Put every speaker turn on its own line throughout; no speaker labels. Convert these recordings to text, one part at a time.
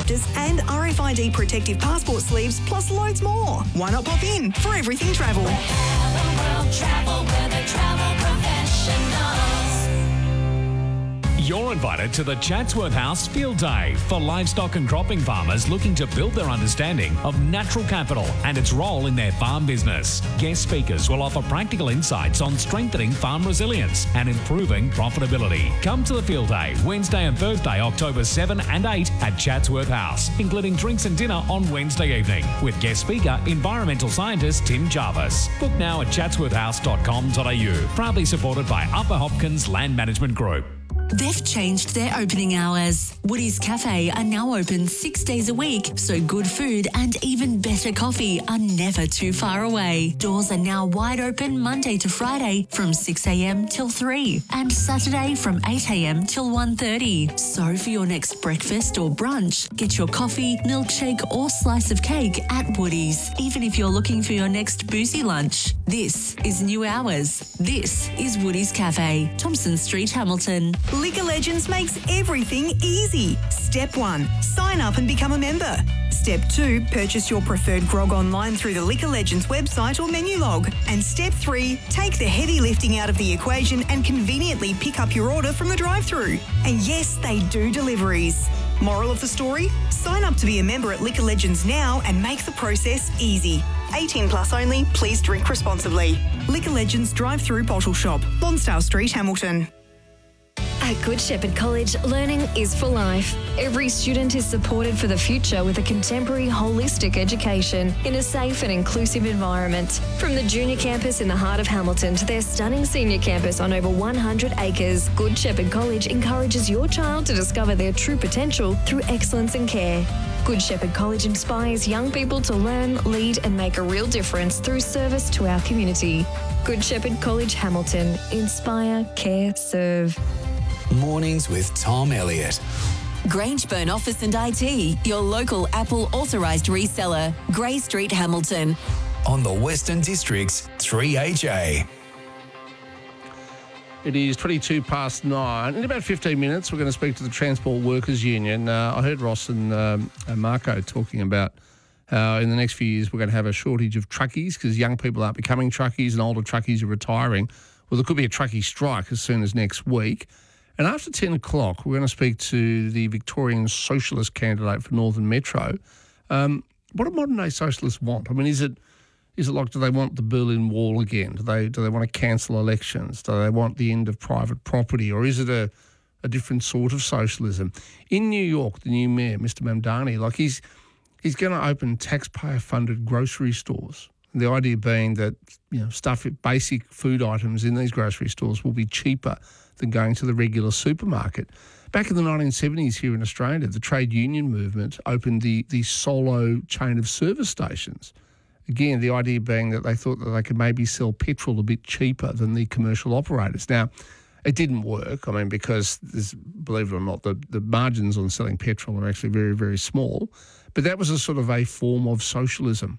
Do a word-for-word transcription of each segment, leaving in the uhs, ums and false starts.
adapters and R F I D protective passport sleeves, plus loads more. Why not pop in for everything travel?
World Travel, where they travel professionals.
You're invited to the Chatsworth House Field Day for livestock and cropping farmers looking to build their understanding of natural capital and its role in their farm business. Guest speakers will offer practical insights on strengthening farm resilience and improving profitability. Come to the Field Day Wednesday and Thursday, October seventh and eighth at Chatsworth House, including drinks and dinner on Wednesday evening with guest speaker, environmental scientist Tim Jarvis. Book now at chatsworth house dot com dot a u. Proudly supported by Upper Hopkins Land Management Group.
They've changed their opening hours. Woody's Cafe are now open six days a week, so good food and even better coffee are never too far away. Doors are now wide open Monday to Friday from six a m till three and Saturday from eight a m till one thirty. So for your next breakfast or brunch, get your coffee, milkshake or slice of cake at Woody's, even if you're looking for your next boozy lunch. This is new hours. This is Woody's Cafe, Thompson Street, Hamilton.
Liquor Legends makes everything easy. Step one, sign up and become a member. Step two, purchase your preferred grog online through the Liquor Legends website or menu log. And step three, take the heavy lifting out of the equation and conveniently pick up your order from the drive-thru. And yes, they do deliveries. Moral of the story? Sign up to be a member at Liquor Legends now and make the process easy. eighteen plus only, please drink responsibly. Liquor Legends drive-thru bottle shop, Lonsdale Street, Hamilton.
At Good Shepherd College, learning is for life. Every student is supported for the future with a contemporary holistic education in a safe and inclusive environment. From the junior campus in the heart of Hamilton to their stunning senior campus on over one hundred acres, Good Shepherd College encourages your child to discover their true potential through excellence and care. Good Shepherd College inspires young people to learn, lead and make a real difference through service to our community. Good Shepherd College, Hamilton. Inspire, care, serve.
Mornings with Tom Elliott.
Grangeburn Office and I T, your local Apple authorised reseller. Grey Street, Hamilton.
On the Western District's three H A.
It is twenty-two past nine. In about fifteen minutes, we're going to speak to the Transport Workers Union. Uh, I heard Ross and, um, and Marco talking about how in the next few years we're going to have a shortage of truckies because young people aren't becoming truckies and older truckies are retiring. Well, there could be a truckie strike as soon as next week. And after ten o'clock, we're going to speak to the Victorian Socialist candidate for Northern Metro. Um, what do modern-day socialists want? I mean, is it is it like, do they want the Berlin Wall again? Do they do they want to cancel elections? Do they want the end of private property? Or is it a, a different sort of socialism? In New York, the new mayor, Mister Mamdani, like he's he's going to open taxpayer-funded grocery stores. The idea being that, you know, stuff, basic food items in these grocery stores will be cheaper than going to the regular supermarket. Back in the nineteen seventies here in Australia, the trade union movement opened the, the solo chain of service stations. Again, the idea being that they thought that they could maybe sell petrol a bit cheaper than the commercial operators. Now, it didn't work, I mean, because, there's, believe it or not, the, the margins on selling petrol are actually very, very small. But that was a sort of a form of socialism.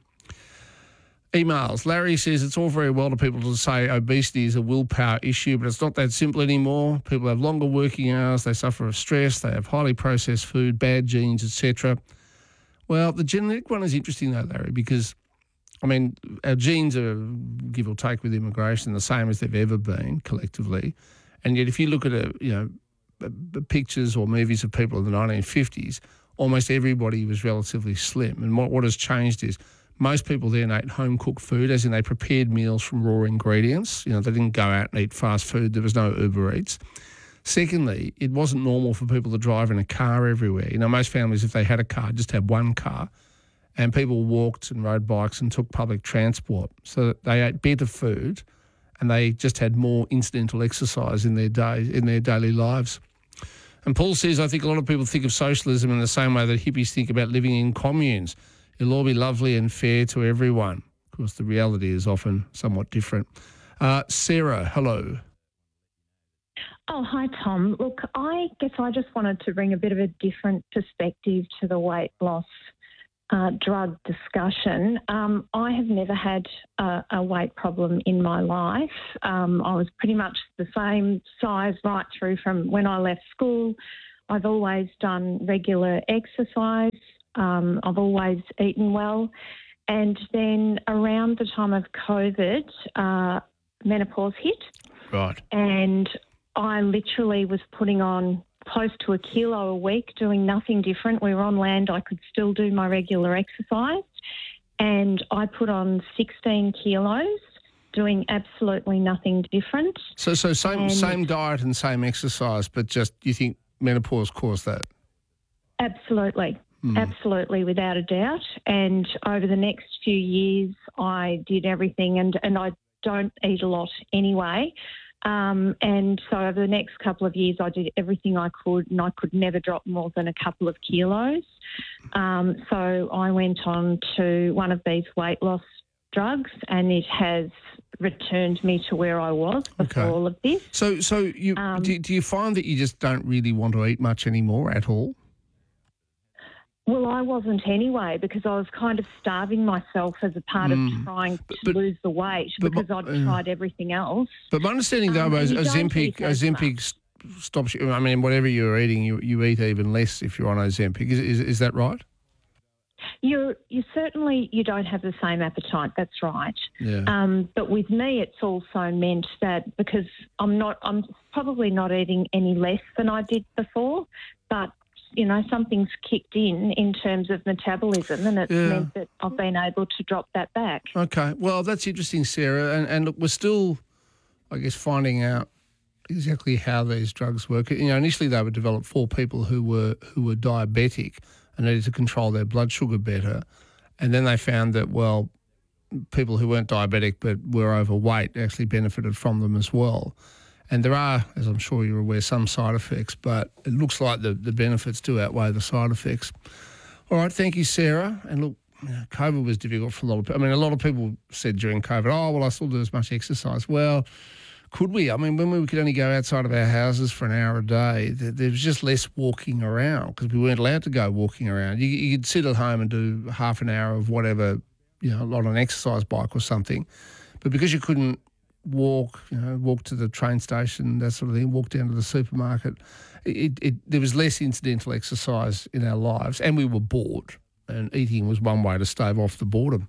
Emails. Larry says it's all very well to people to say obesity is a willpower issue, but it's not that simple anymore. People have longer working hours, they suffer of stress, they have highly processed food, bad genes, et cetera. Well, the genetic one is interesting though, Larry, because, I mean, our genes are, give or take with immigration, the same as they've ever been collectively. And yet if you look at, a, you know, pictures or movies of people in the nineteen fifties, almost everybody was relatively slim. And what, what has changed is most people then ate home-cooked food, as in they prepared meals from raw ingredients. You know, they didn't go out and eat fast food. There was no Uber Eats. Secondly, it wasn't normal for people to drive in a car everywhere. You know, most families, if they had a car, just had one car. And people walked and rode bikes and took public transport. So that they ate better food and they just had more incidental exercise in their day, in their daily lives. And Paul says, I think a lot of people think of socialism in the same way that hippies think about living in communes. It'll all be lovely and fair to everyone. Of course, the reality is often somewhat different. Uh, Sarah, hello.
Oh, hi, Tom. Look, I guess I just wanted to bring a bit of a different perspective to the weight loss uh, drug discussion. Um, I have never had a, a weight problem in my life. Um, I was pretty much the same size right through from when I left school. I've always done regular exercise. Um, I've always eaten well. And then around the time of COVID, uh, menopause hit.
Right.
And I literally was putting on close to a kilo a week, doing nothing different. We were on land. I could still do my regular exercise. And I put on sixteen kilos, doing absolutely nothing different.
So, so same
And-
same diet and same exercise, but just you think menopause caused that?
Absolutely. Absolutely, without a doubt. And over the next few years, I did everything, and, and I don't eat a lot anyway. Um, and so over the next couple of years, I did everything I could, and I could never drop more than a couple of kilos. Um, so I went on to one of these weight loss drugs, and it has returned me to where I was before
Okay.
all of this.
So, so you
Um,
do, do you find that you just don't really want to eat much anymore at all?
Well, I wasn't anyway, because I was kind of starving myself as a part of trying to
but-
lose the weight,
but-
because I'd
uh,
tried everything else.
But my understanding, though,
Um,
is
you don't
Ozempic,
eat as
Ozempic s- stops you. I mean, whatever you're eating, you, you eat even less if you're on Ozempic. Is, is is that right?
You you certainly you don't have the same appetite. That's right.
Yeah.
Um, but with me, it's also meant that because I'm not, I'm probably not eating any less than I did before, but you know, something's kicked in in terms of metabolism, and it's
Yeah.
meant that I've been able to drop that back.
Okay. Well, that's interesting, Sarah. And, and look, we're still, I guess, finding out exactly how these drugs work. You know, initially they were developed for people who were who were diabetic and needed to control their blood sugar better. And then they found that, well, people who weren't diabetic but were overweight actually benefited from them as well. And there are, as I'm sure you're aware, some side effects, but it looks like the, the benefits do outweigh the side effects. All right, thank you, Sarah. And look, you know, COVID was difficult for a lot of people. I mean, a lot of people said during COVID, oh, well, I still do as much exercise. Well, could we? I mean, when we could only go outside of our houses for an hour a day, there, there was just less walking around because we weren't allowed to go walking around. You, you could sit at home and do half an hour of whatever, you know, on an exercise bike or something. But because you couldn't walk, you know, walk to the train station, that sort of thing, walk down to the supermarket, it, it, there was less incidental exercise in our lives, and we were bored, and eating was one way to stave off the boredom.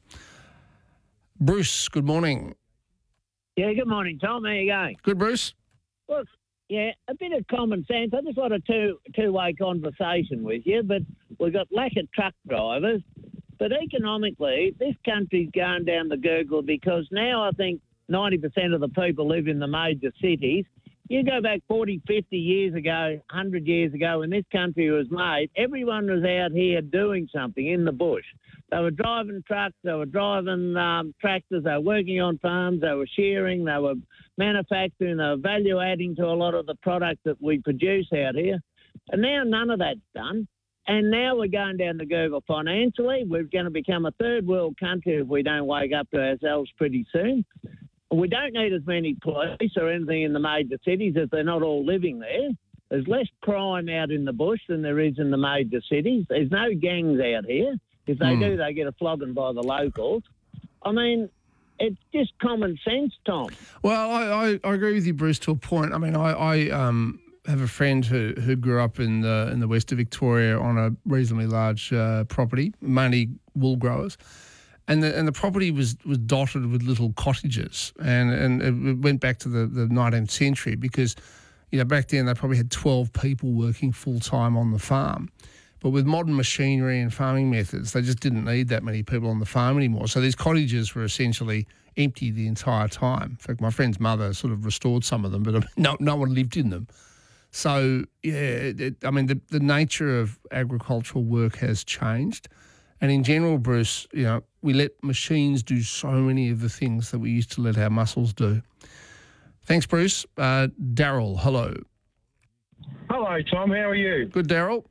Bruce, good morning.
Yeah, good morning, Tom. How you going?
Good, Bruce.
Look, yeah, a bit of common sense. I just want a two two way conversation with you, but we've got lack of truck drivers. But economically, this country's going down the gurgle because now I think ninety percent of the people live in the major cities. You go back forty, fifty years ago, one hundred years ago, when this country was made, everyone was out here doing something in the bush. They were driving trucks, they were driving um, tractors, they were working on farms, they were shearing, they were manufacturing, they were value adding to a lot of the product that we produce out here. And now none of that's done. And now we're going down the gurgle financially. We're going to become a third world country if we don't wake up to ourselves pretty soon. We don't need as many police or anything in the major cities if they're not all living there. There's less crime out in the bush than there is in the major cities. There's no gangs out here. If they
Hmm.
do, they get a flogging by the locals. I mean, it's just common sense, Tom.
Well, I, I, I agree with you, Bruce, to a point. I mean, I, I um, have a friend who, who grew up in the in the west of Victoria on a reasonably large uh, property, mainly wool growers. And the and the property was, was dotted with little cottages, and, and it went back to the, the nineteenth century because, you know, back then they probably had twelve people working full time on the farm. But with modern machinery and farming methods, they just didn't need that many people on the farm anymore. So these cottages were essentially empty the entire time. In fact, my friend's mother sort of restored some of them, but no no one lived in them. So, yeah, it, it, I mean, the, the nature of agricultural work has changed. And in general, Bruce, you know, we let machines do so many of the things that we used to let our muscles do. Thanks, Bruce. Uh, Daryl, hello.
Hello, Tom. How are you?
Good, Daryl.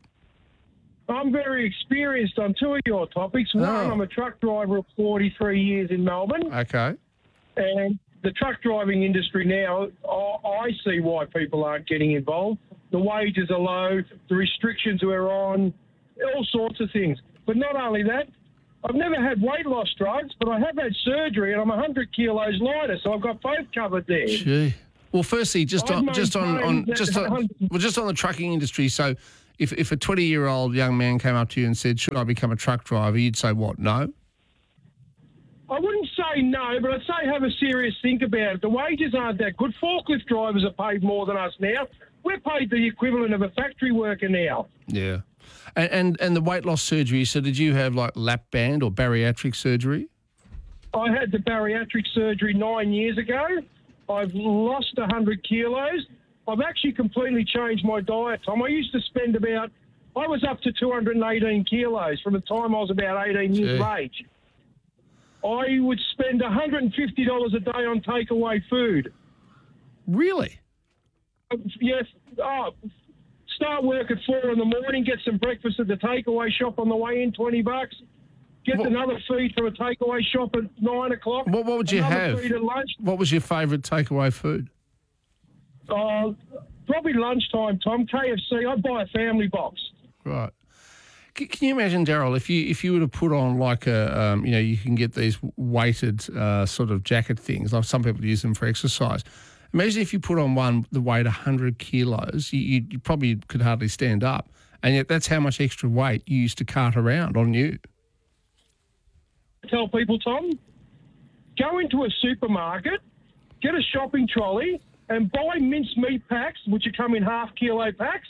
I'm very experienced on two of your topics. One,
Oh.
I'm a truck driver of forty-three years in Melbourne,
Okay.
and the truck driving industry now, I I see why people aren't getting involved. The wages are low, the restrictions we're on, all sorts of things. But not only that, I've never had weight loss drugs, but I have had surgery, and I'm one hundred kilos lighter, so I've got both covered there.
Gee. Well, firstly, just
I've
on just on, on
maintained that-
just on, well, just on the trucking industry. So, if if a twenty-year-old young man came up to you and said, should I become a truck driver, you'd say what, no?
I wouldn't say no, but I'd say have a serious think about it. The wages aren't that good. Forklift drivers are paid more than us now. We're paid the equivalent of a factory worker now.
Yeah. And, and and the weight loss surgery, so did you have like lap band or bariatric surgery?
I had the bariatric surgery nine years ago. I've lost one hundred kilos. I've actually completely changed my diet, Tom. I used to spend about, I was up to two hundred eighteen kilos from the time I was about eighteen years
Gee.
of age. I would spend one hundred fifty dollars a day on takeaway food.
Really?
Yes. Oh, start work at four in the morning, get some breakfast at the takeaway shop on the way in, twenty bucks. Get
What-
another feed from a takeaway shop at nine o'clock.
What, what would you
another
have?
feed at lunch.
What was your favourite takeaway food?
Uh, probably lunchtime, Tom. K F C. I'd buy a family box.
Right. C- Can you imagine, Daryl, if you if you were to put on like a, um, you know, you can get these weighted uh, sort of jacket things, like some people use them for exercise. Imagine if you put on one that weighed one hundred kilos, you, you, you probably could hardly stand up. And yet that's how much extra weight you used to cart around on you.
Tell people, Tom, go into a supermarket, get a shopping trolley, and buy minced meat packs, which are come in half kilo packs,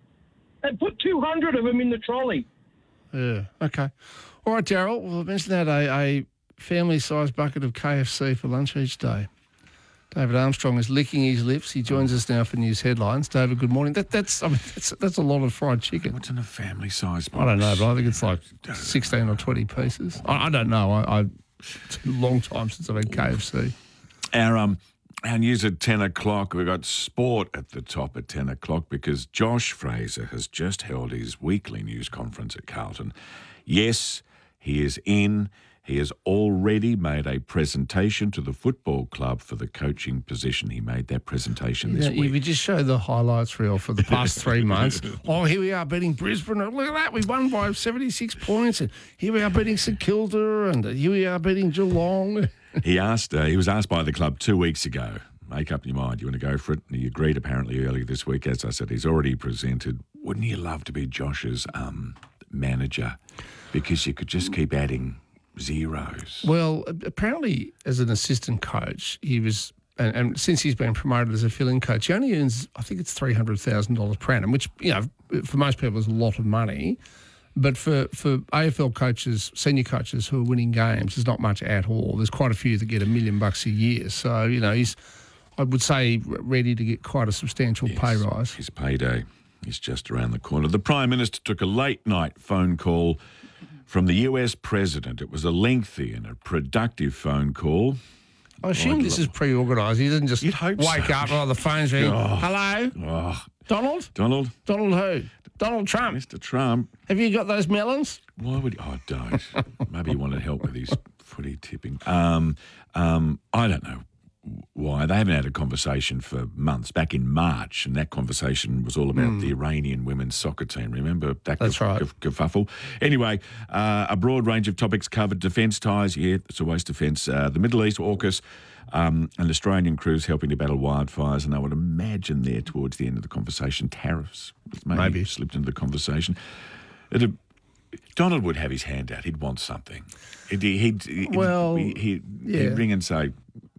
and put two hundred of them in the trolley.
Yeah, okay. All right, Daryl, well, mention that a, a family-sized bucket of K F C for lunch each day. David Armstrong is licking his lips. He joins us now for news headlines. David, good morning. That, that's I mean, that's, that's a lot of fried chicken.
What's in a family size box?
I don't know, but I think it's like sixteen or twenty pieces. I, I don't know. I, I, it's a long time since I've had K F C.
Our, um, our news at ten o'clock, we've got sport at the top at ten o'clock because Josh Fraser has just held his weekly news conference at Carlton. Yes, he is in. He has already made a presentation to the football club for the coaching position. He made that presentation this
Yeah, if
week.
you just show the highlights reel for the past three months, oh, here we are beating Brisbane. Look at that, we won by seventy-six points. And here we are beating St Kilda, and here we are beating Geelong.
He asked. Uh, he was asked by the club two weeks ago. Make up your mind. You want to go for it? And he agreed apparently earlier this week. As I said, he's already presented. Wouldn't you love to be Josh's um, manager? Because you could just keep adding zeros.
Well, apparently, as an assistant coach, he was, and, and since he's been promoted as a filling coach, he only earns, I think it's three hundred thousand dollars per annum, which, you know, for most people is a lot of money. But for, for A F L coaches, senior coaches who are winning games, there's not much at all. There's quite a few that get a million bucks a year. So, you know, he's, I would say, ready to get quite a substantial
Yes,
pay rise.
His payday is just around the corner. The Prime Minister took a late-night phone call from the U S President. It was a lengthy and a productive phone call.
I assume
I'd
this
lo-
is pre-organised. He didn't just
You'd hope
wake
so.
up, oh, the phone's ringing.
Oh.
Hello?
Oh,
Donald?
Donald,
Donald who? Donald Trump.
Mister Trump,
Have you got those melons?
why would... Oh, don't. Maybe you want to help with his footy tipping. Um, um, I don't know why. They haven't had a conversation for months, back in March, and that conversation was all about the Iranian women's soccer team. Remember that
That's right.
kerf- kerfuffle? Anyway, uh, a broad range of topics covered. Defence ties, yeah, it's always defence. Uh, the Middle East, AUKUS, um, and Australian crews helping to battle wildfires. And I would imagine there towards the end of the conversation, tariffs maybe,
Maybe.
slipped into the conversation. It'd, Donald would have his hand out. He'd want something. He'd, he'd, he'd,
Well,
he'd, he'd,
yeah.
he'd ring and say,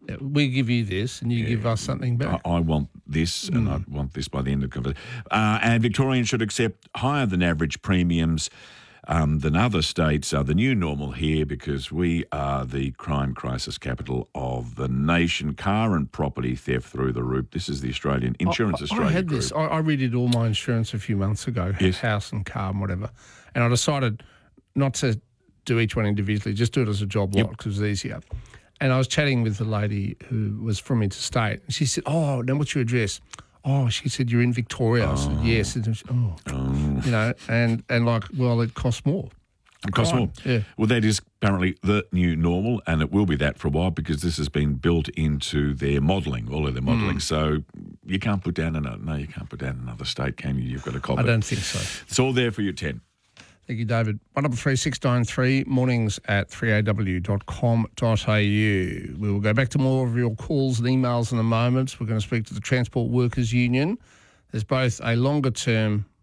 We give you this and you give us something back.
I, I want this and I want this by the end of the conversation. Uh, and Victorians should accept higher than average premiums um, than other states are the new normal here because we are the crime crisis capital of the nation. Car and property theft through the roof. This is the Australian Insurance
I,
Australia
I had
group.
this. I, I redid all my insurance a few months ago,
Yes.
house and car and whatever. And I decided not to do each one individually, just do it as a job lot because it was easier. And I was chatting with a lady who was from interstate. And she said, oh, now what's your address? Oh, she said, you're in Victoria. I said, yes. And she, oh. You know, and, and like, well, it costs more.
It costs
Fine.
more.
Yeah.
Well, that is apparently the new normal, and it will be that for a while because this has been built into their modelling, all of their modelling.
Mm.
So you can't put down another. No, you can't put down another state, can you? You've got to cop
I
it.
don't think so.
It's all there for you, ten.
Thank you, David. one double three six nine three, mornings at three a w dot com dot a u. We will go back to more of your calls and emails in a moment. We're going to speak to the Transport Workers Union. There's both a longer-term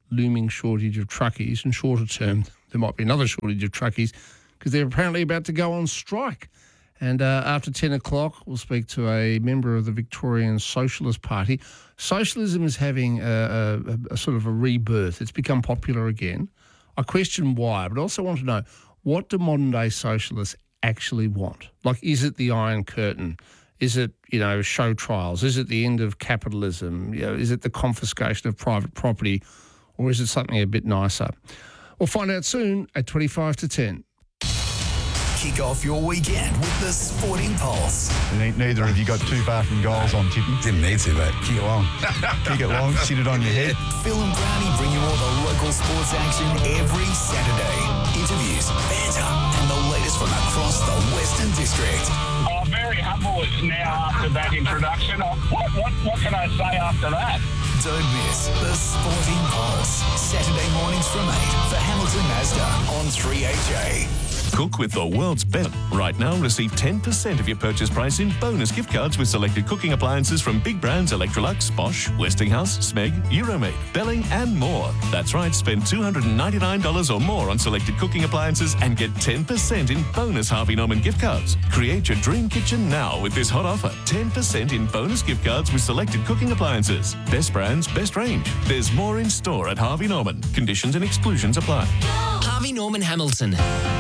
looming shortage of truckies, and shorter term, there might be another shortage of truckies because they're apparently about to go on strike. And uh, after ten o'clock, we'll speak to a member of the Victorian Socialist Party. Socialism is having a, a, a sort of a rebirth. It's become popular again. I question why, but I also want to know, what do modern-day socialists actually want? Like, is it the Iron Curtain? Is it, you know, show trials? Is it the end of capitalism? You know, is it the confiscation of private property? Or is it something a bit nicer? We'll find out soon at twenty-five to ten.
Kick off your weekend with the Sporting Pulse.
Neither of you got too far from goals on tipping.
Didn't need to, mate.
Kick it long. Kick it long, sit it on your head.
Phil and Brownie bring you all the local sports action every Saturday. Interviews, banter, and the latest from across the Western District.
I'm very humble now after that introduction. What, what, what can I say after that?
Don't miss the Sporting Pulse. Saturday mornings from eight for Hamilton Mazda on three H A.
Cook with the world's best. Right now, receive ten percent of your purchase price in bonus gift cards with selected cooking appliances from big brands Electrolux, Bosch, Westinghouse, Smeg, Euromade, Belling, and more. That's right, spend two hundred ninety-nine dollars or more on selected cooking appliances and get ten percent in bonus Harvey Norman gift cards. Create your dream kitchen now with this hot offer. ten percent in bonus gift cards with selected cooking appliances. Best brands, best range. There's more in store at Harvey Norman. Conditions and exclusions apply.
Harvey Norman Hamilton.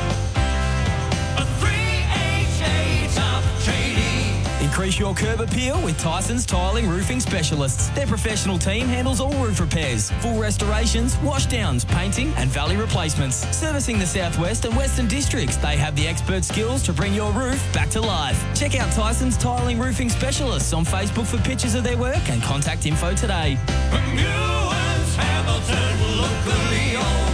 Increase your curb appeal with Tyson's Tiling Roofing Specialists. Their professional team handles all roof repairs, full restorations, washdowns, painting and valley replacements. Servicing the Southwest and Western Districts, they have the expert skills to bring your roof back to life. Check out Tyson's Tiling Roofing Specialists on Facebook for pictures of their work and contact info today.
Hamilton, locally owned.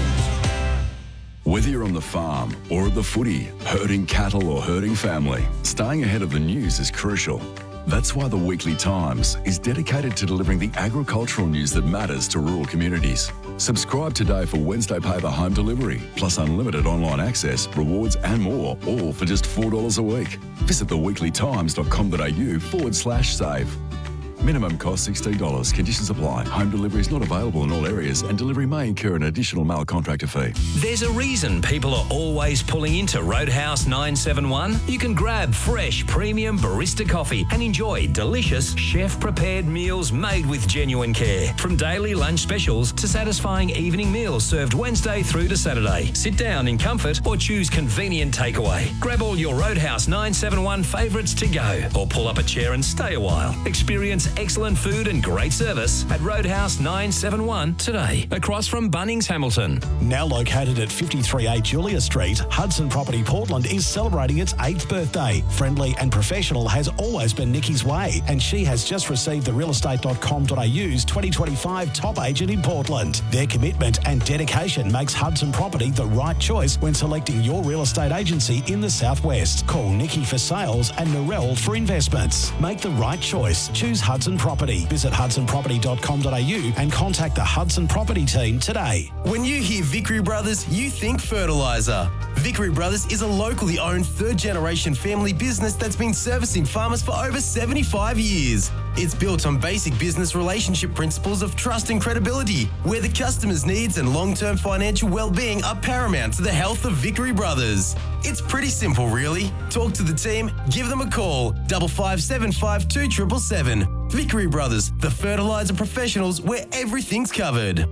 Whether you're on the farm or at the footy, herding cattle or herding family, staying ahead of the news is crucial. That's why the Weekly Times is dedicated to delivering the agricultural news that matters to rural communities. Subscribe today for Wednesday paper home delivery, plus unlimited online access, rewards and more, all for just four dollars a week. Visit the weekly times dot com dot a u forward slash save. Minimum cost sixteen dollars. Conditions apply. Home delivery is not available in all areas and delivery may incur an additional mail contractor fee.
There's a reason people are always pulling into Roadhouse nine seven one. You can grab fresh premium barista coffee and enjoy delicious chef-prepared meals made with genuine care. From daily lunch specials to satisfying evening meals served Wednesday through to Saturday. Sit down in comfort or choose convenient takeaway. Grab all your Roadhouse nine seven one favourites to go or pull up a chair and stay a while. Experience excellent food and great service at Roadhouse nine seven one today, across from Bunnings Hamilton.
Now located at fifty-three A Julia Street, Hudson Property Portland is celebrating its eighth birthday. Friendly and professional has always been Nikki's way, and she has just received the real estate dot com dot a u's twenty twenty-five top agent in Portland. Their commitment and dedication makes Hudson Property the right choice when selecting your real estate agency in the Southwest. Call Nikki for sales and Narelle for investments. Make the right choice. Choose Hudson Property. Visit hudson property dot com dot a u and contact the Hudson Property team today.
When you hear Vickery Brothers, you think fertiliser. Vickery Brothers is a locally owned third-generation family business that's been servicing farmers for over seventy-five years. It's built on basic business relationship principles of trust and credibility, where the customer's needs and long-term financial well-being are paramount to the health of Vickery Brothers. It's pretty simple, really. Talk to the team, give them a call, double five seven five two seven seven seven. Vickery Brothers, the fertiliser professionals where everything's covered.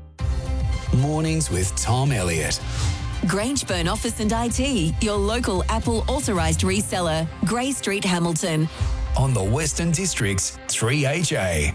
Mornings with Tom Elliott.
Grangeburn Office and I T, your local Apple authorised reseller. Grey Street, Hamilton.
On the Western District's three H A.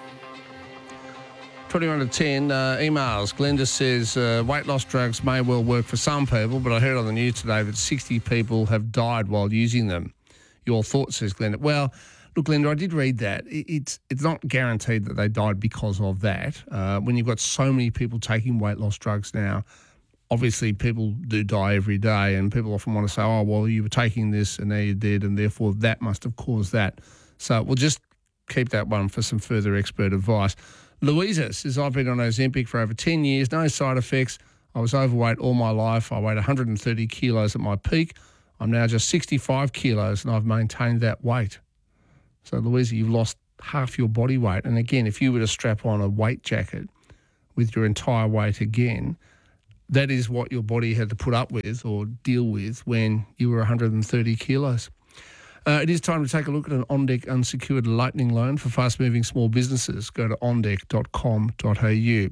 twenty-one to ten, uh, emails. Glenda says uh, weight loss drugs may well work for some people, but I heard on the news today that sixty people have died while using them. Your thoughts, says Glenda. Well, look, Glenda, I did read that. It's it's not guaranteed that they died because of that. Uh, when you've got so many people taking weight loss drugs now, obviously people do die every day, and people often want to say, oh, well, you were taking this and now you're dead, and therefore that must have caused that. So we'll just keep that one for some further expert advice. Louisa says, I've been on Ozempic for over ten years, no side effects. I was overweight all my life. I weighed one hundred thirty kilos at my peak. I'm now just sixty-five kilos and I've maintained that weight. So, Louisa, you've lost half your body weight. And again, if you were to strap on a weight jacket with your entire weight again, that is what your body had to put up with or deal with when you were one hundred thirty kilos. Uh, it is time to take a look at an OnDeck unsecured lightning loan for fast-moving small businesses. Go to on deck dot com dot a u.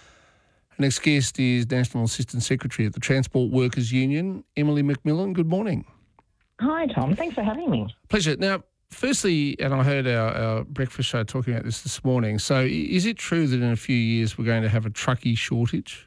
Next guest is National Assistant Secretary at the Transport Workers Union, Emily McMillan. Good morning.
Hi, Tom. Thanks for having me.
Pleasure. Now, firstly, and I heard our, our breakfast show talking about this this morning, so is it true that in a few years we're going to have a truckie shortage?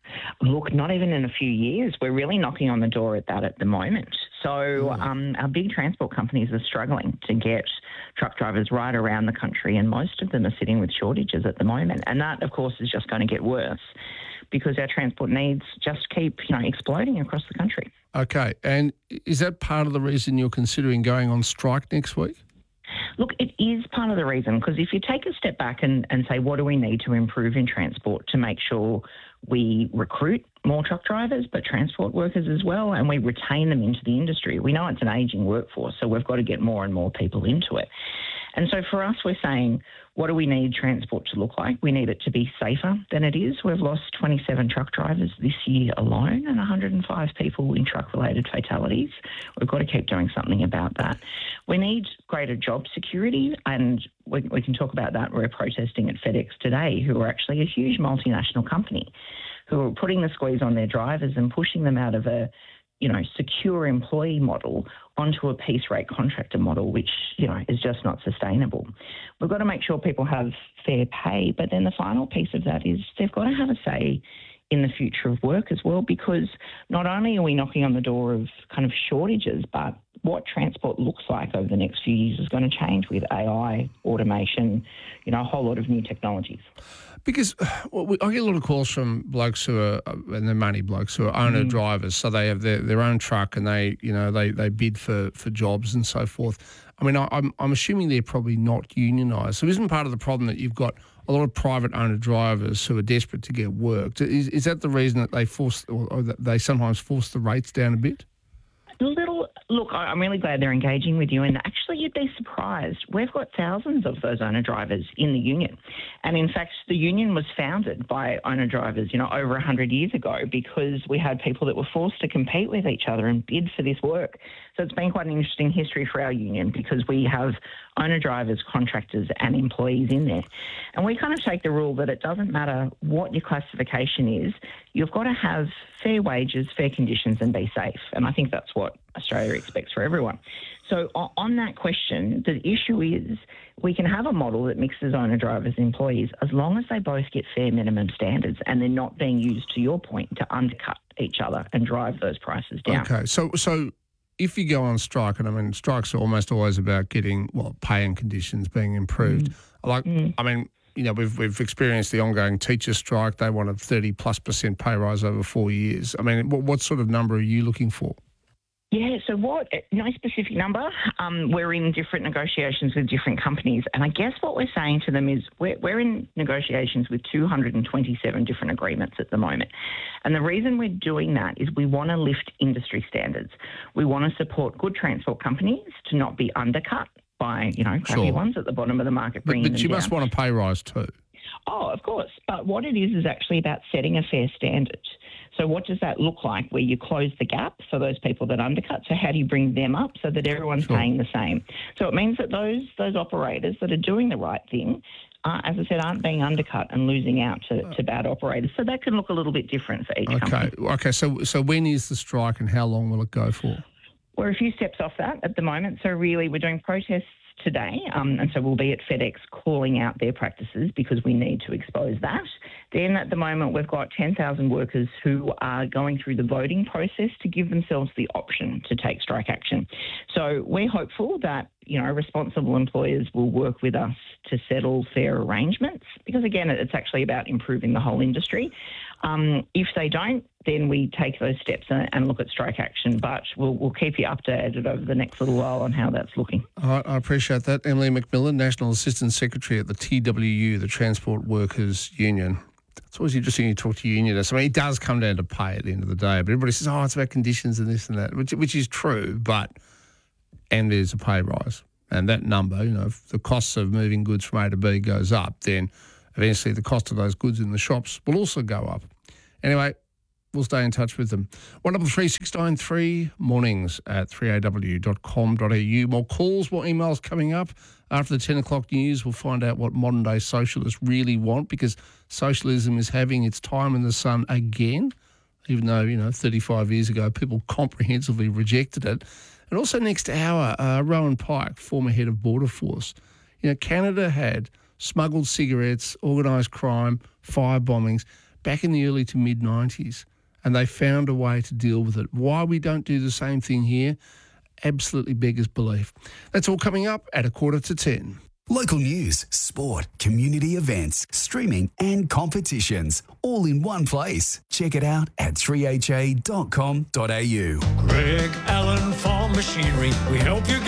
Look, not even in a few years. We're really knocking on the door at that at the moment. So um, our big transport companies are struggling to get truck drivers right around the country, and most of them are sitting with shortages at the moment. And that, of course, is just going to get worse because our transport needs just keep, you know, exploding across the country.
Okay. And is that part of the reason you're considering going on strike next week?
Look, it is part of the reason, because if you take a step back and, and say, what do we need to improve in transport to make sure we recruit more truck drivers, but transport workers as well, and we retain them into the industry? We know it's an ageing workforce, so we've got to get more and more people into it. And so for us, we're saying, what do we need transport to look like? We need it to be safer than it is. We've lost twenty-seven truck drivers this year alone and one hundred five people in truck-related fatalities. We've got to keep doing something about that. We need greater job security, and we, we can talk about that. We're protesting at FedEx today, who are actually a huge multinational company, who are putting the squeeze on their drivers and pushing them out of a, you know, secure employee model onto a piece rate contractor model, which, you know, is just not sustainable. We've got to make sure people have fair pay, but then the final piece of that is they've got to have a say in the future of work as well, because not only are we knocking on the door of kind of shortages, but what transport looks like over the next few years is going to change with A I, automation, you know, a whole lot of new technologies.
Because well, we, I get a lot of calls from blokes who are, and they're money blokes, who are owner mm. drivers, so they have their, their own truck and they, you know, they, they bid for, for jobs and so forth. I mean, I, I'm I'm assuming they're probably not unionised. So isn't part of the problem that you've got a lot of private owner drivers who are desperate to get work? Is is that the reason that they force, or, or that they sometimes force the rates down a bit?
A little. Look, I'm really glad they're engaging with you, and actually you'd be surprised. We've got thousands of those owner drivers in the union. And in fact, the union was founded by owner drivers, you know, over one hundred years ago, because we had people that were forced to compete with each other and bid for this work. So it's been quite an interesting history for our union, because we have owner drivers, contractors and employees in there. And we kind of take the rule that it doesn't matter what your classification is, you've got to have fair wages, fair conditions and be safe. And I think that's what Australia expects for everyone. So on that question, the issue is we can have a model that mixes owner drivers and employees as long as they both get fair minimum standards and they're not being used, to your point, to undercut each other and drive those prices down.
Okay, so so if you go on strike, and I mean, strikes are almost always about getting, well, pay and conditions being improved. Mm. Like, mm. I mean, you know, we've we've experienced the ongoing teacher strike. They want a thirty plus percent pay rise over four years. I mean, what, what sort of number are you looking for?
Yeah, so what, no specific number. Um, we're in different negotiations with different companies. And I guess what we're saying to them is we're, we're in negotiations with two hundred twenty-seven different agreements at the moment. And the reason we're doing that is we want to lift industry standards. We want to support good transport companies to not be undercut by, you know, crappy
Sure.
ones at the bottom of the market.
But,
bringing
but you
them
must
down.
want a pay rise too.
Oh, of course. But what it is is actually about setting a fair standard. So what does that look like, where you close the gap for those people that undercut? So how do you bring them up so that everyone's
Sure.
paying the same? So it means that those those operators that are doing the right thing, uh, as I said, aren't being undercut and losing out to, to bad operators. So that can look a little bit different for each
Okay,
company.
okay. So so when is the strike and how long will it go for?
We're a few steps off that at the moment. So really we're doing protests today, um, and so we'll be at FedEx calling out their practices because we need to expose that. Then at the moment we've got ten thousand workers who are going through the voting process to give themselves the option to take strike action. So we're hopeful that, you know, responsible employers will work with us to settle fair arrangements, because again, it's actually about improving the whole industry. Um, if they don't, then we take those steps and, and look at strike action, but we'll, we'll keep you updated over the next little while on how that's looking.
All right, I appreciate that. Emily McMillan, National Assistant Secretary at the T W U, the Transport Workers Union. It's always interesting you talk to unionists. I mean, it does come down to pay at the end of the day, but everybody says, oh, it's about conditions and this and that, which, which is true, but, and there's a pay rise. And that number, you know, if the costs of moving goods from A to B goes up, then eventually the cost of those goods in the shops will also go up. Anyway, we'll stay in touch with them. one double three six nine three mornings at three a w dot com dot a u. More calls, more emails coming up. After the ten o'clock news, we'll find out what modern-day socialists really want, because socialism is having its time in the sun again, even though, you know, thirty-five years ago people comprehensively rejected it. And also next hour, uh, Rowan Pike, former head of Border Force. You know, Canada had smuggled cigarettes, organised crime, fire bombings back in the early to mid-nineties, and they found a way to deal with it. Why we don't do the same thing here absolutely beggars belief. That's all coming up at a quarter to ten.
Local news, sport, community events, streaming and competitions, all in one place. Check it out at three h a dot com dot a u.
Greg Allen Farm Machinery. We help you get